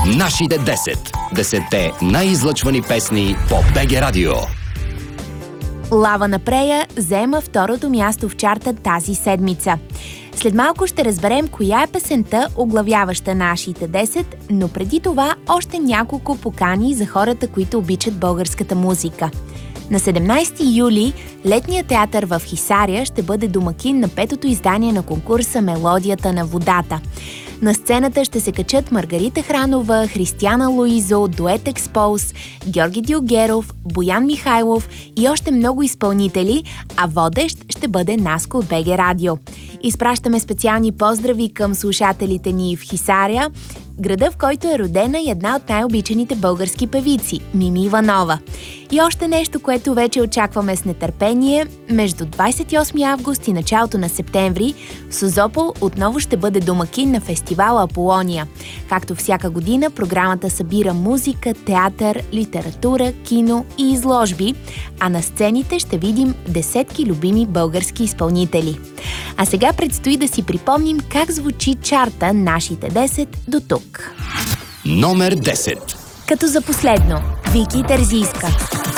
Нашите 10. 10-те най-излъчвани песни по БГ Радио. Лава на Прея заема второто място в чарта тази седмица. След малко ще разберем коя е песента, оглавяваща нашите 10, но преди това още няколко покани за хората, които обичат българската музика. На 17 юли Летният театър в Хисаря ще бъде домакин на 5-то издание на конкурса «Мелодията на водата». На сцената ще се качат Маргарита Хранова, Християна Луизо, Дует Експоуз, Георги Дилгеров, Боян Михайлов и още много изпълнители, а водещ ще бъде Наско от БГ Радио. Изпращаме специални поздрави към слушателите ни в Хисаря, града, в който е родена и една от най-обичаните български певици – Мими Иванова. И още нещо, което вече очакваме с нетърпение. Между 28 август и началото на септември Созопол отново ще бъде домакин на фестивала Аполония. Както всяка година, програмата събира музика, театър, литература, кино и изложби, а на сцените ще видим десетки любими български изпълнители. А сега предстои да си припомним как звучи чарта нашите 10 до тук. Номер 10. Като за последно, Вики Терзийска.